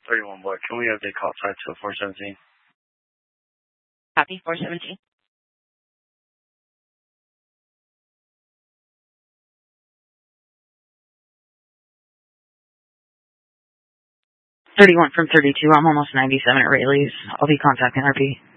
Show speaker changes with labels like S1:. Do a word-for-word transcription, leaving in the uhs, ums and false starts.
S1: thirty-one Black. Can we update call side to four seventeen?
S2: Copy, four seventeen. thirty-one from thirty-two. I'm almost ninety-seven at Rayleigh's. I'll be contacting R P.